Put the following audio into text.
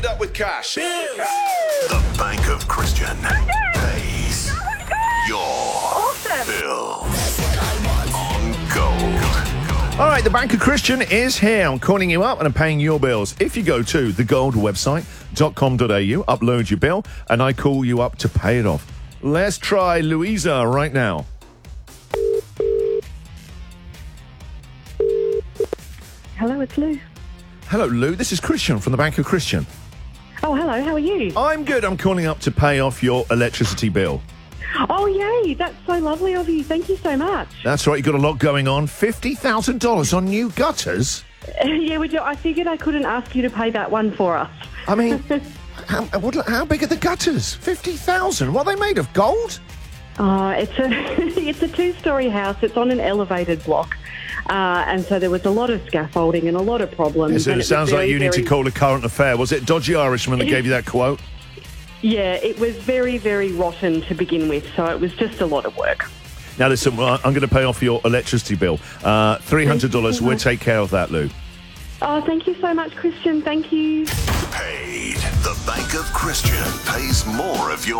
loaded up with cash. The Bank of Christian pays your bills on gold. All right, the Bank of Christian is here. I'm calling you up and I'm paying your bills. If you go to thegoldwebsite.com.au, upload your bill, and I call you up to pay it off. Let's try Louisa right now. Hello, it's Lou. Hello, Lou. This is Christian from the Bank of Christian. Oh, hello. How are you? I'm good. I'm calling up to pay off your electricity bill. Oh, yay. That's so lovely of you. Thank you so much. That's right. You've got a lot going on. $50,000 on new gutters? Yeah, I figured I couldn't ask you to pay that one for us. I mean, how big are the gutters? 50,000. What are they made of? Gold? It's a two-storey house. It's on an elevated block. And so there was a lot of scaffolding and a lot of problems. It sounds like you need to call a current affair. Was it Dodgy Irishman that gave you that quote? Yeah, it was very, very rotten to begin with, so it was just a lot of work. Now, listen, I'm going to pay off your electricity bill. $300. We'll take care of that, Lou. Oh, thank you so much, Christian. Thank you. Paid. The Bank of Christian pays more of your